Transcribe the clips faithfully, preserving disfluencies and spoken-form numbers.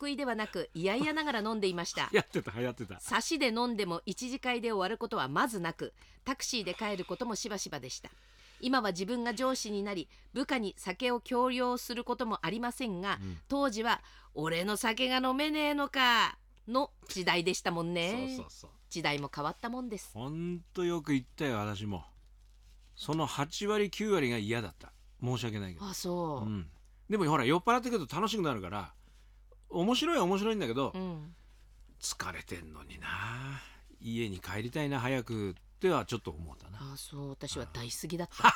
食いではなく嫌々ながら飲んでいました。 流行ってた流行ってた。 差しで飲んでも一次会で終わることはまずなく、タクシーで帰ることもしばしばでした。今は自分が上司になり部下に酒を強要することもありませんが、うん、当時は俺の酒が飲めねえのかの時代でしたもんね。そうそうそう、時代も変わったもんです。 ほんとよく言ったよ。私もそのはちわりきゅうわりが嫌だった。申し訳ないけど。 あ、そう、うん、 でもほら酔っ払ってくると楽しくなるから面白いは面白いんだけど、うん、疲れてんのにな、家に帰りたいな早くってはちょっと思ったな。 あ、そう、私は大好きだった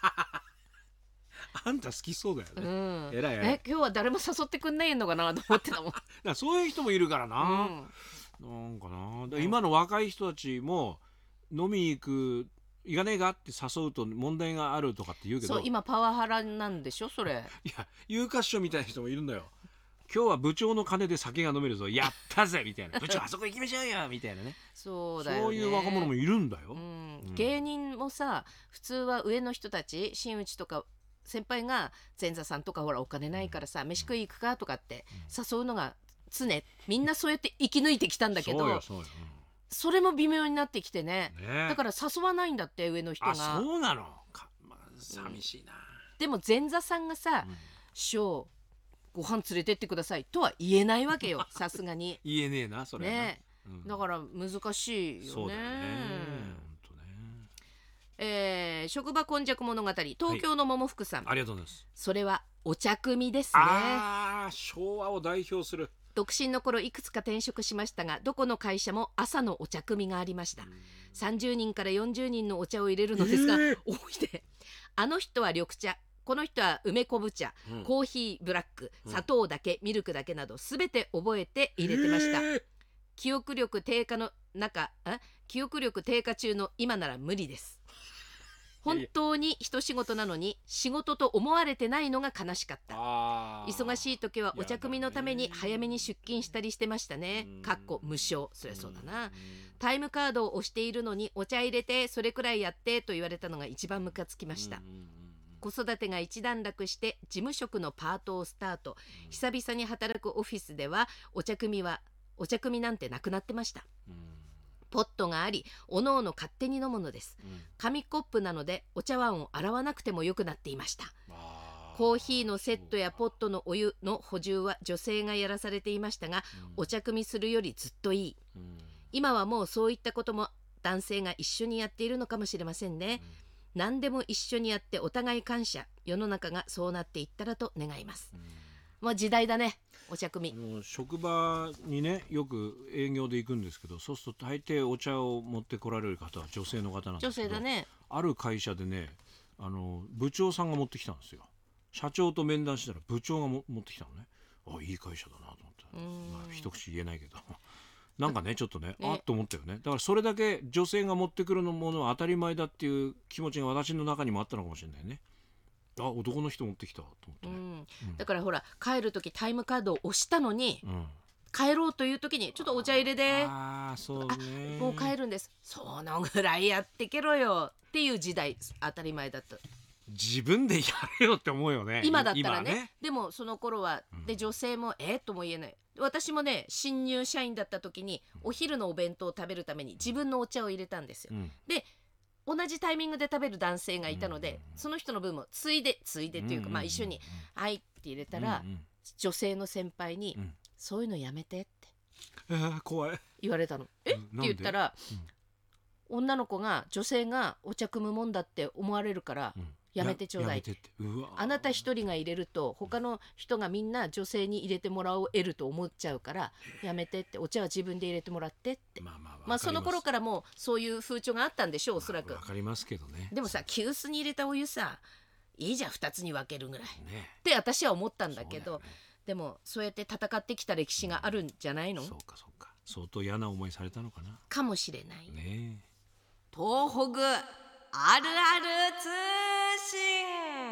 あんた好きそうだよね、うん、偉い偉い。 え、今日は誰も誘ってくんないのかなと思ってたもんだそういう人もいるからな、うん、なんかな、だ今の若い人たちも飲みに行く行かねえかって誘うと問題があるとかって言うけど、 そう今パワハラなんでしょそれ。 いや有価証みたいな人もいるんだよ。今日は部長の金で酒が飲めるぞ、やったぜみたいな部長あそこ行きましょうよみたいなね。 そうだよね、 そういう若者もいるんだよ、 うんうん、芸人もさ普通は上の人たち真打ちとか先輩が前座さんとかほらお金ないからさ、うん、飯食い行くかとかって誘うのが常、みんなそうやって生き抜いてきたんだけど、そうよそうよ、うん、それも微妙になってきて ね, ねだから誘わないんだって上の人が。あ、 そうなのか、まあ、寂しいな、うん、 でも前座さんがさ、うん、師匠ご飯連れてってくださいとは言えないわけよさすがに言えねえなそれね、 うん、だから難しいよね。 そうだよね、本当ね。 えー、職場今昔物語、東京の桃福さん、 はい、ありがとうございます。 それはお茶組ですね。 あー、昭和を代表する。 独身の頃いくつか転職しましたが、どこの会社も朝のお茶組がありました。さんじゅうにんからよんじゅうにんのお茶を入れるのですが、えー、多いで、あの人は緑茶、この人は梅昆布茶、うん、コーヒーブラック、砂糖だけ、うん、ミルクだけなどすべて覚えて入れてました、えー、記憶力低下の中あ記憶力低下中の今なら無理です。本当に一仕事なのに仕事と思われてないのが悲しかった。忙しい時はお茶組のために早めに出勤したりしてましたね。かっこ無償。そりゃそうだな。タイムカードを押しているのにお茶入れてそれくらいやってと言われたのが一番ムカつきました。子育てが一段落して事務職のパートをスタート。久々に働くオフィスではお茶組はお茶組なんてなくなってました。ポットがあり、おのおの勝手に飲むのです、うん、紙コップなのでお茶碗を洗わなくてもよくなっていました。コーヒーのセットやポットのお湯の補充は女性がやらされていましたが、うん、お茶組するよりずっといい、うん、今はもうそういったことも男性が一緒にやっているのかもしれませんね、うん、何でも一緒にやってお互い感謝、世の中がそうなっていったらと願います、うん、まあ時代だねお茶組。 職場にねよく営業で行くんですけど、そうすると大抵お茶を持ってこられる方は女性の方なんですけど、 女性だね。ある会社でね、あの部長さんが持ってきたんですよ。社長と面談したら部長がも持ってきたのね。あ、いい会社だなと思って、まあ、一口言えないけどなんかねちょっとね、ねあっと思ったよね。だからそれだけ女性が持ってくるものは当たり前だっていう気持ちが私の中にもあったのかもしれないね。あ、男の人持ってきたと思ってね、うんうん、だからほら帰る時タイムカードを押したのに、うん、帰ろうという時にちょっとお茶入れで、 ああそうね、 もう帰るんです、そのぐらいやってけろよっていう時代当たり前だった。 自分でやれよって思うよね今だったら ね, ねでもその頃はで女性もえー、とも言えない。私もね新入社員だった時にお昼のお弁当を食べるために自分のお茶を入れたんですよ、うん、で同じタイミングで食べる男性がいたので、うんうんうん、その人の分もついでついでっていうか、うんうんうん、まあ一緒にはいって入れたら、うんうん、女性の先輩に、うん、そういうのやめてって、 えー、怖い言われたの。え、うん、って言ったら、うん、女の子が女性がお茶組むもんだって思われるから、うんやめてちょうだい。うわあなた一人が入れると他の人がみんな女性に入れてもらえると思っちゃうからやめてって、お茶は自分で入れてもらってって、まあまあまあその頃からもうそういう風潮があったんでしょう、おそらく。 わかりますけどね。 でもさ急須に入れたお湯さいいじゃんふたつに分けるぐらい、ね、って私は思ったんだけど、ね、でもそうやって戦ってきた歴史があるんじゃないの、うん、 そうかそうか、相当嫌な思いされたのかなかもしれない、 ね、 東北あるある通信。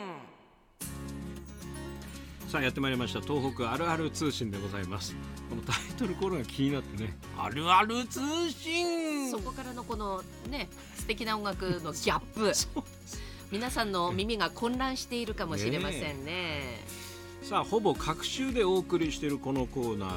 さあやってまいりました東北あるある通信でございます。このタイトルコールが気になってね、あるある通信、 そこからのこのね素敵な音楽のギャップ皆さんの耳が混乱しているかもしれません ね, ねさあほぼ各週でお送りしているこのコーナー